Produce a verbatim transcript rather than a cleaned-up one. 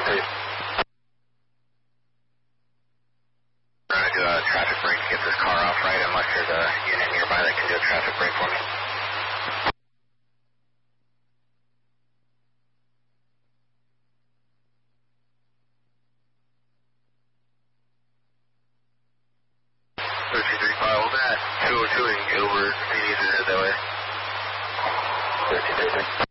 please. We're going to do a traffic break to get this car off right unless there's a unit nearby that can do a traffic break for me. thirteen thirty-five, hold that. two oh two in Gilbert, if you need to head that way. thirteen thirty-three.